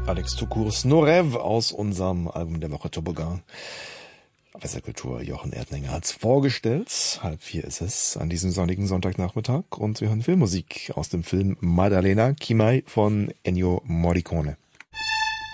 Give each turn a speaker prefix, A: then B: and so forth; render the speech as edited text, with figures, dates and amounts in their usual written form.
A: Alex Toucours No Rêve aus unserem Album der Woche Toboggan. Wasserkultur Jochen Erdninger hat's vorgestellt. 3:30 ist es an diesem sonnigen Sonntagnachmittag und wir hören Filmmusik aus dem Film Maddalena Chi mai von Ennio Morricone.